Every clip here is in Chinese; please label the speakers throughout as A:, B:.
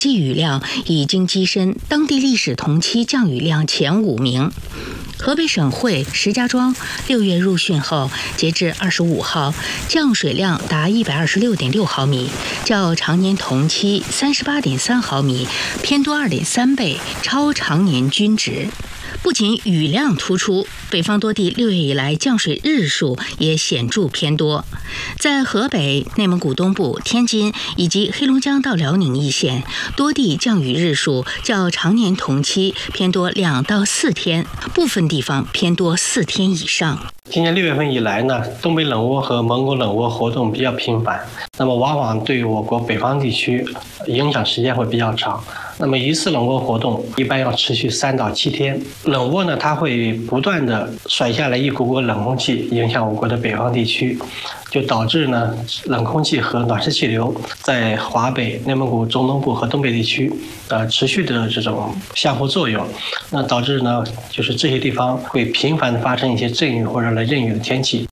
A: 季雨量已经跻身当地历史同期降雨量前5名。河北省会石家庄6月入汛后，截至25号，降水量达126.6毫米，较常年同期38.3毫米偏多2.3倍，超常年均值。不仅雨量突出，北方多地6月以来降水日数也显著偏多。在河北、内蒙古东部、天津以及黑龙江到辽宁一线，多地降雨日数较常年同期偏多2到4天，部分地方偏多4天以上。
B: 今年6月份以来呢，东北冷涡和蒙古冷涡活动比较频繁，那么往往对于我国北方地区影响时间会比较长。那么一次冷涡活动一般要持续3到7天。冷涡呢，它会不断的甩下来一股股冷空气，影响我国的北方地区，就导致呢冷空气和暖湿气流在华北、内蒙古中东部和东北地区持续的这种相互作用，那导致呢就是这些地方会频繁的发生一些阵雨或者雷阵雨的天气。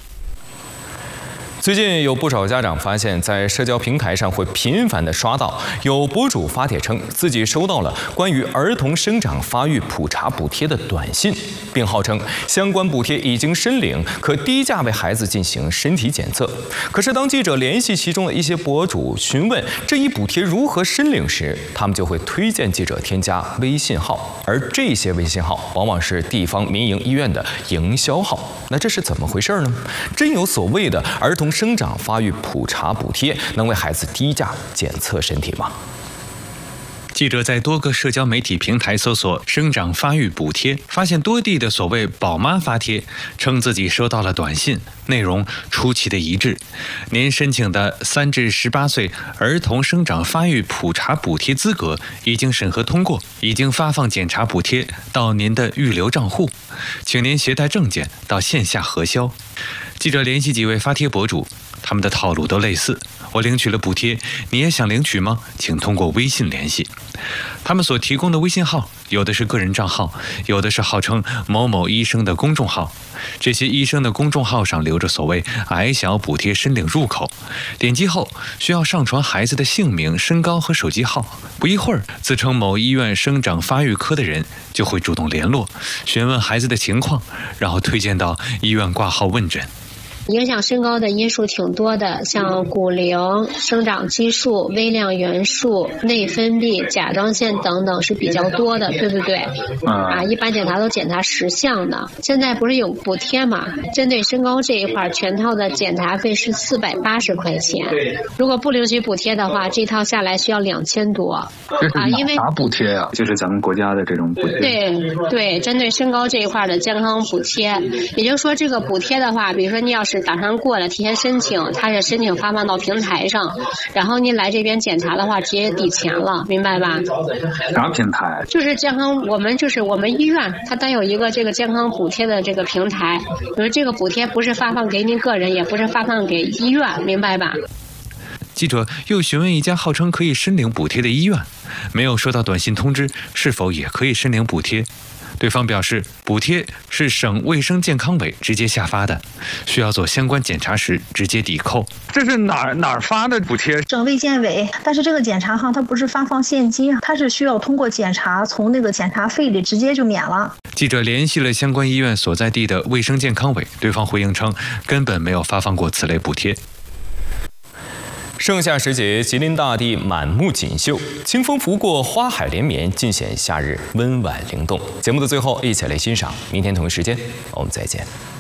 C: 最近有不少家长发现，在社交平台上会频繁地刷到有博主发帖称自己收到了关于儿童生长发育普查补贴的短信，并号称相关补贴已经申领，可低价为孩子进行身体检测。可是当记者联系其中的一些博主询问这一补贴如何申领时，他们就会推荐记者添加微信号，而这些微信号往往是地方民营医院的营销号。那这是怎么回事呢？真有所谓的儿童生长发育普查补贴能为孩子低价检测身体吗？
D: 记者在多个社交媒体平台搜索生长发育补贴，发现多地的所谓宝妈发帖，称自己收到了短信，内容出奇的一致。您申请的3至18岁儿童生长发育普查补贴资格已经审核通过，已经发放检查补贴到您的预留账户，请您携带证件到线下核销。记者联系几位发帖博主，他们的套路都类似。我领取了补贴，你也想领取吗？请通过微信联系。他们所提供的微信号，有的是个人账号，有的是号称某某医生的公众号。这些医生的公众号上留着所谓矮小补贴申领入口，点击后需要上传孩子的姓名、身高和手机号。不一会儿，自称某医院生长发育科的人就会主动联络，询问孩子的情况，然后推荐到医院挂号问诊。
E: 影响身高的因素挺多的，像骨龄、生长激素、微量元素、内分泌、甲状腺等等是比较多的，对不对？一般检查都检查10项的。现在不是有补贴嘛？针对身高这一块，全套的检查费是480块钱。如果不领取补贴的话，这套下来需要2000多。
F: 因为啥补贴呀？就是咱们国家的这种补贴。
E: 对，针对身高这一块的健康补贴，也就是说这个补贴的话，比如说你要是打算过了提前申请，它是申请发放到平台上，然后你来这边检查的话直接抵钱了，明白吧？
F: 啥平台？
E: 就是健康，我们医院它单有一个这个健康补贴的这个平台，比如这个补贴不是发放给您个人，也不是发放给医院，明白吧？
D: 记者又询问一家号称可以申领补贴的医院，没有收到短信通知是否也可以申领补贴。对方表示，补贴是省卫生健康委直接下发的，需要做相关检查时直接抵扣。
F: 这是哪儿发的补贴？
G: 省卫健委，但是这个检查哈，它不是发放现金，它是需要通过检查，从那个检查费里直接就免了。
D: 记者联系了相关医院所在地的卫生健康委，对方回应称根本没有发放过此类补贴。
C: 盛夏时节，吉林大地满目锦绣，清风拂过，花海连绵，尽显夏日温婉灵动。节目的最后，一起来欣赏。明天同一时间，我们再见。